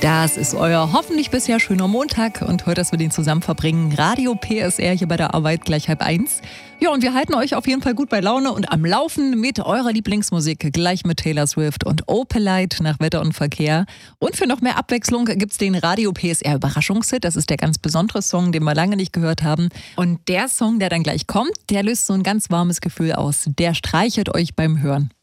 Das ist euer hoffentlich bisher schöner Montag und heute, dass wir den zusammen verbringen. Radio PSR hier bei der Arbeit gleich 12:30. Ja, und wir halten euch auf jeden Fall gut bei Laune und am Laufen mit eurer Lieblingsmusik, gleich mit Taylor Swift und Opalite nach Wetter und Verkehr. Und für noch mehr Abwechslung gibt's den Radio PSR Überraschungshit. Das ist der ganz besondere Song, den wir lange nicht gehört haben. Und der Song, der dann gleich kommt, der löst so ein ganz warmes Gefühl aus. Der streichelt euch beim Hören.